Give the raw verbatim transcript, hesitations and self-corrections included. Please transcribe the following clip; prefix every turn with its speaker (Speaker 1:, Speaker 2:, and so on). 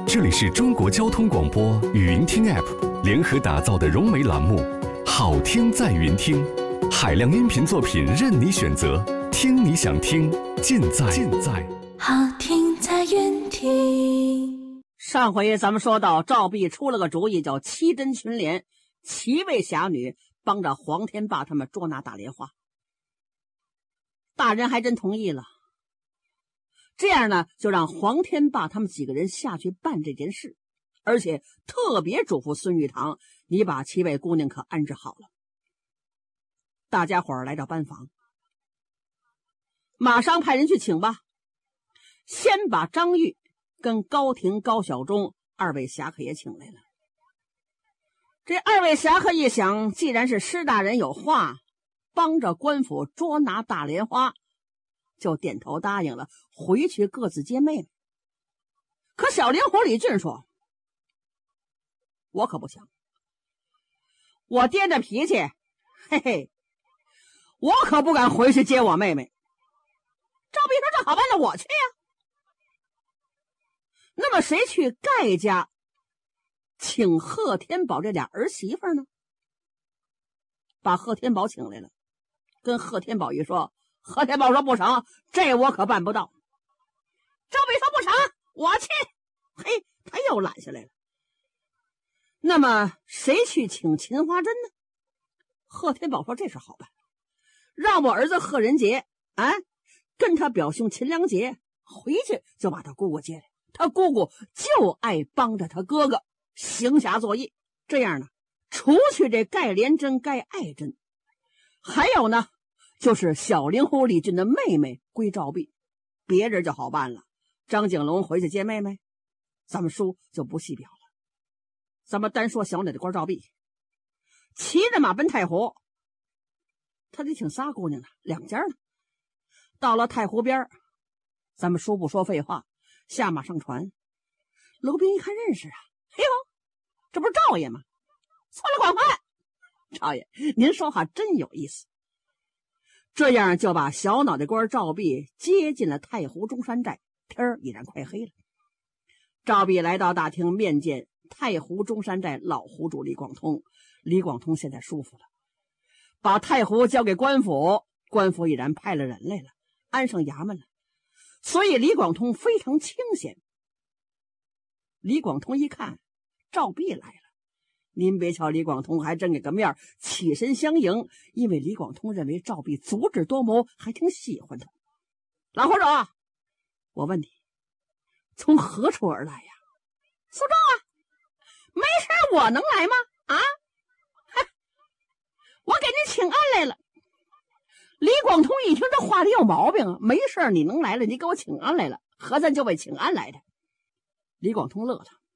Speaker 1: 这里是中国交通广播语音听 App 联合打造的融媒栏目，好听在云听，海量音频作品任你选择，听你想听，尽在尽在
Speaker 2: 好听在云听。
Speaker 3: 上回咱们说到，赵壁出了个主意，叫七真群联，七位侠女帮着黄天霸他们捉拿大莲花。大人还真同意了。这样呢，就让黄天霸他们几个人下去办这件事，而且特别嘱咐孙玉堂，你把七位姑娘可安置好了。大家伙儿来到班房，马上派人去请吧。先把张玉跟高亭、高小钟二位侠客也请来了。这二位侠客一想，既然是施大人有话，帮着官府捉拿大莲花，就点头答应了，回去各自接妹妹。可小灵狐李俊说，我可不想，我爹的脾气，嘿嘿，我可不敢回去接我妹妹。赵壁说，这好办，那我去呀。那么谁去盖家请贺天宝这俩儿媳妇呢？把贺天宝请来了，跟贺天宝一说，贺天宝说不成，这我可办不到。赵壁说不成，我去。嘿，他又揽下来了。那么谁去请秦花珍呢？贺天宝说这事好办，让我儿子贺仁杰啊，跟他表兄秦良杰回去就把他姑姑接来。他姑姑就爱帮着他哥哥行侠作义，这样呢，除去这盖连珍、盖爱珍，还有呢，就是小灵狐李俊的妹妹归赵壁，别人就好办了。张景龙回去接妹妹，咱们书就不细表了。咱们单说小奶奶官赵壁，骑着马奔太湖，他得请仨姑娘呢，两家呢。到了太湖边，咱们书不说废话，下马上船。楼兵一看认识啊，哎呦，这不是赵爷吗？错了管换，赵爷您说话真有意思。这样就把小脑袋官赵壁接进了太湖中山寨。天儿已然快黑了，赵壁来到大厅面见太湖中山寨老湖主李广通。李广通现在舒服了，把太湖交给官府，官府已然派了人来了，安上衙门了，所以李广通非常清闲。李广通一看赵壁来了，您别瞧李广通还真给个面，起身相迎，因为李广通认为赵壁足智多谋，还挺喜欢他。老湖主，我问你，从何处而来呀？苏州啊，没事我能来吗？啊，我给您请安来了。李广通一听这话里有毛病啊，没事你能来了，你给我请安来了，何咱就为请安来的。李广通乐了，